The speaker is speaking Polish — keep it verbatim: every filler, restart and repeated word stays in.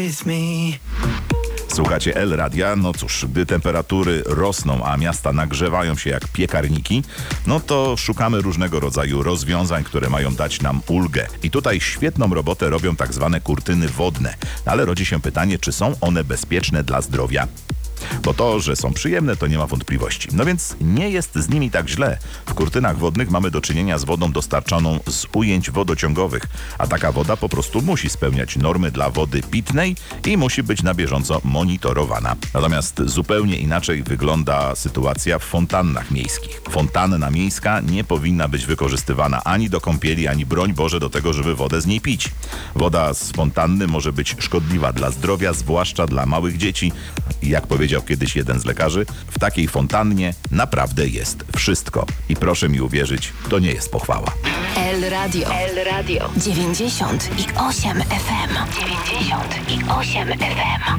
Słuchacie L Radia, no cóż, gdy temperatury rosną, a miasta nagrzewają się jak piekarniki, no to szukamy różnego rodzaju rozwiązań, które mają dać nam ulgę. I tutaj świetną robotę robią tak zwane kurtyny wodne. Ale rodzi się pytanie, czy są one bezpieczne dla zdrowia? Bo to, że są przyjemne, to nie ma wątpliwości. No więc nie jest z nimi tak źle. W kurtynach wodnych mamy do czynienia z wodą dostarczaną z ujęć wodociągowych, a taka woda po prostu musi spełniać normy dla wody pitnej i musi być na bieżąco monitorowana. Natomiast zupełnie inaczej wygląda sytuacja w fontannach miejskich. Fontanna miejska nie powinna być wykorzystywana ani do kąpieli, ani broń Boże do tego, żeby wodę z niej pić. Woda z fontanny może być szkodliwa dla zdrowia, zwłaszcza dla małych dzieci. I jak powiedział kiedyś jeden z lekarzy, w takiej fontannie naprawdę jest wszystko. I proszę mi uwierzyć, to nie jest pochwała. L Radio. L Radio. dziewięćdziesiąt i osiem F M. dziewięćdziesiąt i osiem F M.